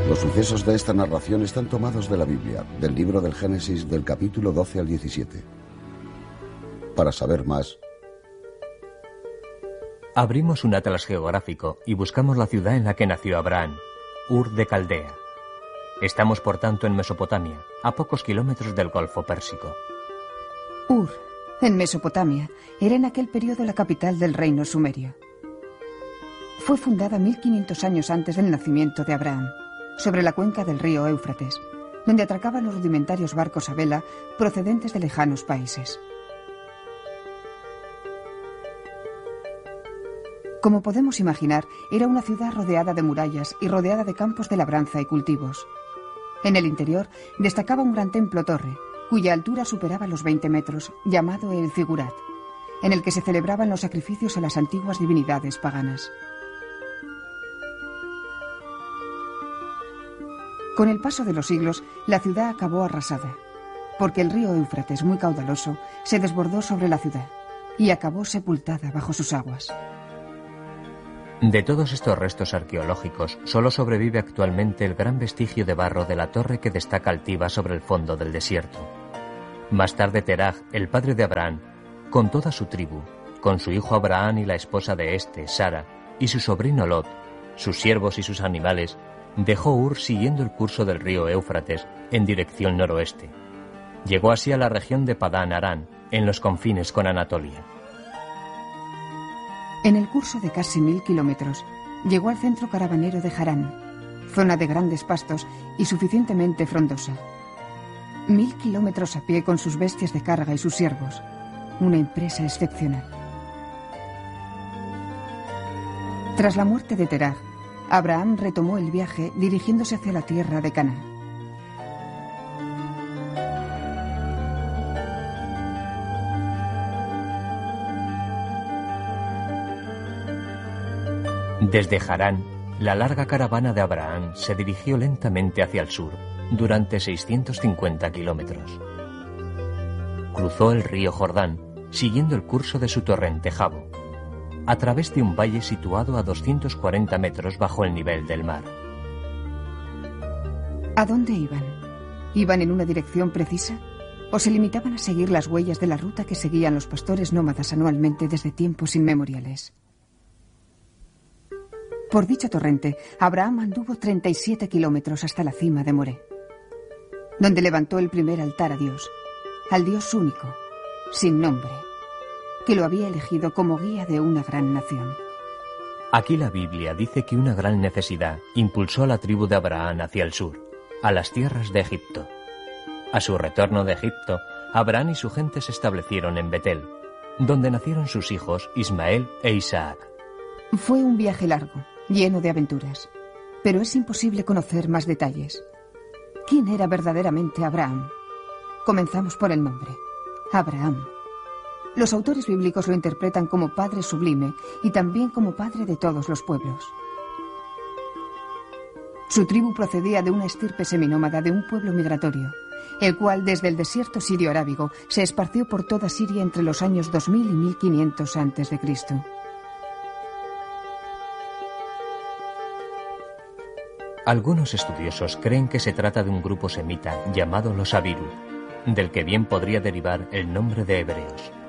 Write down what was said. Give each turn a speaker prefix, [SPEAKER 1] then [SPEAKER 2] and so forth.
[SPEAKER 1] Los sucesos de esta narración están tomados de la Biblia, del libro del Génesis, del capítulo 12 al 17. Para saber más,
[SPEAKER 2] abrimos un atlas geográfico y buscamos la ciudad en la que nació Abraham, Ur de Caldea. Estamos, por tanto, en Mesopotamia, a pocos kilómetros del Golfo Pérsico.
[SPEAKER 3] Ur, en Mesopotamia, era en aquel periodo la capital del reino sumerio. Fue fundada 1500 años antes del nacimiento de Abraham, sobre la cuenca del río Éufrates, donde atracaban los rudimentarios barcos a vela procedentes de lejanos países. Como podemos imaginar, era una ciudad rodeada de murallas y rodeada de campos de labranza y cultivos. En el interior destacaba un gran templo-torre, cuya altura superaba los 20 metros, llamado el Zigurat, en el que se celebraban los sacrificios a las antiguas divinidades paganas. Con el paso de los siglos, la ciudad acabó arrasada, porque el río Éufrates, muy caudaloso, se desbordó sobre la ciudad y acabó sepultada bajo sus aguas.
[SPEAKER 2] De todos estos restos arqueológicos, solo sobrevive actualmente el gran vestigio de barro de la torre que destaca altiva sobre el fondo del desierto. Más tarde Teraj, el padre de Abraham, con toda su tribu, con su hijo Abraham y la esposa de este, Sara, y su sobrino Lot, sus siervos y sus animales, dejó Ur siguiendo el curso del río Éufrates en dirección noroeste. Llegó así a la región de Padán Arán, en los confines con Anatolia.
[SPEAKER 3] En el curso de casi 1000 kilómetros, llegó al centro caravanero de Harán, zona de grandes pastos y suficientemente frondosa. 1000 kilómetros a pie con sus bestias de carga y sus siervos. Una empresa excepcional. Tras la muerte de Teraj, Abraham retomó el viaje dirigiéndose hacia la tierra de Canaán.
[SPEAKER 2] Desde Harán, la larga caravana de Abraham se dirigió lentamente hacia el sur, durante 650 kilómetros. Cruzó el río Jordán, siguiendo el curso de su torrente Jabo, a través de un valle situado a 240 metros bajo el nivel del mar.
[SPEAKER 3] ¿A dónde iban? ¿Iban en una dirección precisa? ¿O se limitaban a seguir las huellas de la ruta que seguían los pastores nómadas anualmente desde tiempos inmemoriales? Por dicho torrente, Abraham anduvo 37 kilómetros hasta la cima de Moré, donde levantó el primer altar a Dios, al Dios único, sin nombre, que lo había elegido como guía de una gran nación.
[SPEAKER 2] Aquí la Biblia dice que una gran necesidad impulsó a la tribu de Abraham hacia el sur, a las tierras de Egipto. A su retorno de Egipto, Abraham y su gente se establecieron en Betel, donde nacieron sus hijos Ismael e Isaac.
[SPEAKER 3] Fue un viaje largo, lleno de aventuras, pero es imposible conocer más detalles. ¿Quién era verdaderamente Abraham? Comenzamos por el nombre, Abraham. Los autores bíblicos lo interpretan como padre sublime y también como padre de todos los pueblos. Su tribu procedía de una estirpe seminómada de un pueblo migratorio, el cual desde el desierto sirio-arábigo se esparció por toda Siria entre los años 2000 y 1500 a.C.
[SPEAKER 2] Algunos estudiosos creen que se trata de un grupo semita llamado los Abiru, del que bien podría derivar el nombre de hebreos.